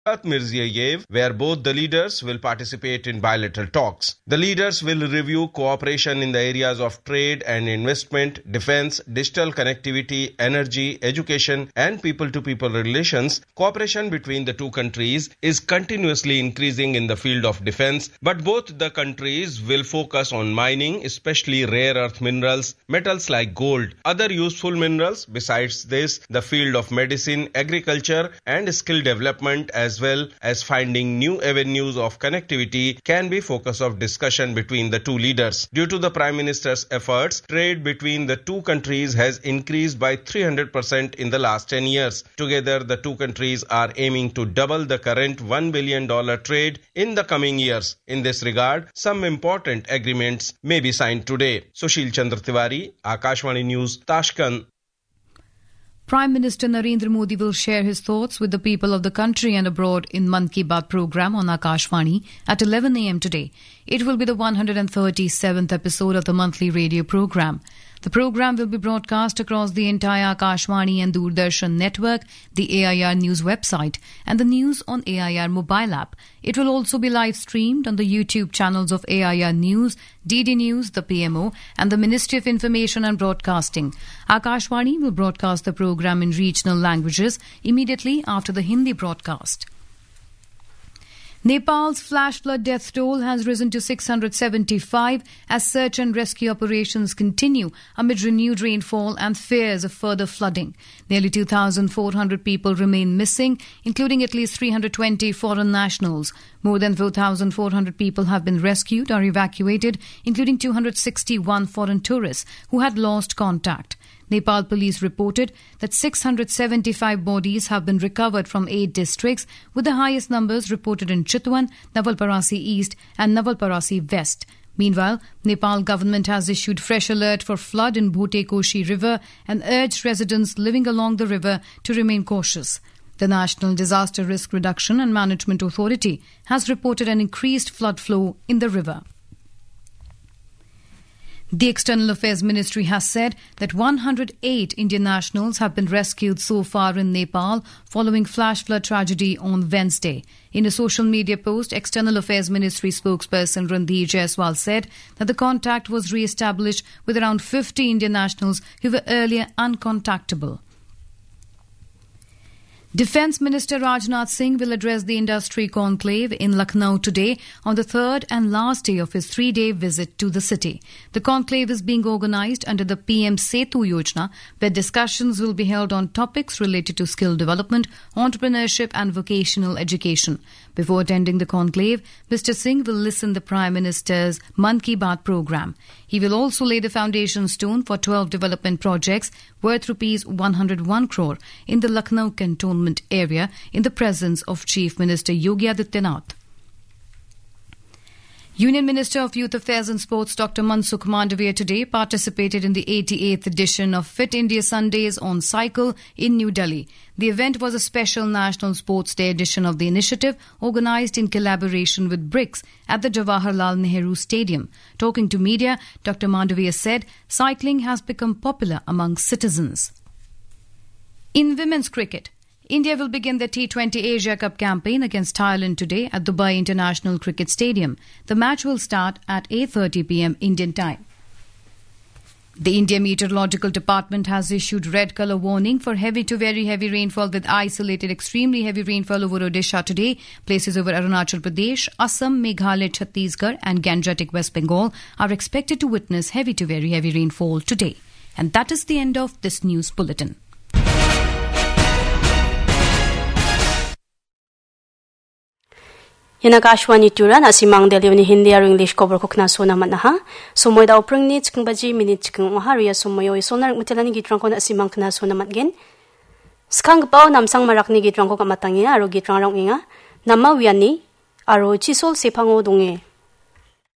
Mirziyoyev, where both the leaders will participate in bilateral talks. The leaders will review cooperation in the areas of trade and investment, defense, digital connectivity, energy, education, and people-to-people relations. Cooperation between the two countries is continuously increasing in the field of defense, but both the countries will focus on mining, especially rare earth minerals, metals like gold, other useful minerals. Besides this, the field of medicine, agriculture, and skill development, as well as finding new avenues of connectivity, can be focus of discussion between the two leaders. Due to the Prime Minister's efforts, trade between the two countries has increased by 300% in the last 10 years. Together, the two countries are aiming to double the current $1 billion trade in the coming years. In this regard, some important agreements may be signed today. Sushil Chandra Tiwari, Akashvani News, Tashkent. Prime Minister Narendra Modi will share his thoughts with the people of the country and abroad in Mann Ki Baat program on Akashvani at 11 a.m. today. It will be the 137th episode of the monthly radio program. The program will be broadcast across the entire Akashvani and Doordarshan network, the AIR News website, and the News on AIR mobile app. It will also be live streamed on the YouTube channels of AIR News, DD News, the PMO, and the Ministry of Information and Broadcasting. Akashvani will broadcast the program in regional languages immediately after the Hindi broadcast. Nepal's flash flood death toll has risen to 675 as search and rescue operations continue amid renewed rainfall and fears of further flooding. Nearly 2,400 people remain missing, including at least 320 foreign nationals. More than 4,400 people have been rescued or evacuated, including 261 foreign tourists who had lost contact. Nepal police reported that 675 bodies have been recovered from 8 districts, with the highest numbers reported in Chitwan, Nawalparasi East and Nawalparasi West. Meanwhile, Nepal government has issued fresh alert for flood in Bhote Koshi River and urged residents living along the river to remain cautious. The National Disaster Risk Reduction and Management Authority has reported an increased flood flow in the river. The External Affairs Ministry has said that 108 Indian nationals have been rescued so far in Nepal following flash flood tragedy on Wednesday. In a social media post, External Affairs Ministry spokesperson Randhir Jaiswal said that the contact was re-established with around 50 Indian nationals who were earlier uncontactable. Defence Minister Rajnath Singh will address the industry conclave in Lucknow today on the third and last day of his 3-day visit to the city. The conclave is being organised under the PM Setu Yojana, where discussions will be held on topics related to skill development, entrepreneurship and vocational education. Before attending the conclave, Mr. Singh will listen to the Prime Minister's Mann Ki Baat programme. He will also lay the foundation stone for 12 development projects worth ₹101 crore in the Lucknow cantonment area in the presence of Chief Minister Yogi Adityanath. Union Minister of Youth Affairs and Sports Dr. Mansukh Mandavia today participated in the 88th edition of Fit India Sundays on Cycle in New Delhi. The event was a special National Sports Day edition of the initiative, organised in collaboration with BRICS at the Jawaharlal Nehru Stadium. Talking to media, Dr. Mandavia said cycling has become popular among citizens. In women's cricket, India will begin the T20 Asia Cup campaign against Thailand today at Dubai International Cricket Stadium. The match will start at 8:30 p.m. Indian time. The India Meteorological Department has issued red colour warning for heavy to very heavy rainfall with isolated extremely heavy rainfall over Odisha today. Places over Arunachal Pradesh, Assam, Meghalaya, Chhattisgarh and Gangetic West Bengal are expected to witness heavy to very heavy rainfall today. And that is the end of this news bulletin. Yan Akashvani turan asimang delivni Hindi or English cover kokna sona manaha. Sumoy daw prang ni chikang baji minute chikang oharia sumoyo isonar mutilani gitrang ko na asimang kana sona matgen. Skang pao namsang marakni gitrang ko kamatangi aro gitrang rang inga. Nama wiani aro chisol sepango donge.